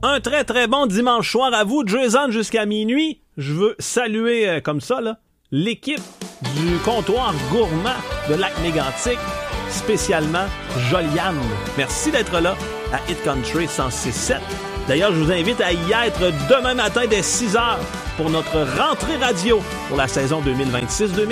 Un très très bon dimanche soir à vous, Jason jusqu'à minuit. Je veux saluer comme ça là, l'équipe du comptoir gourmand de Lac-Mégantic, spécialement Joliane. Merci d'être là à Hit Country 106.7. D'ailleurs, je vous invite à y être demain matin dès 6h pour notre rentrée radio pour la saison 2026-2027.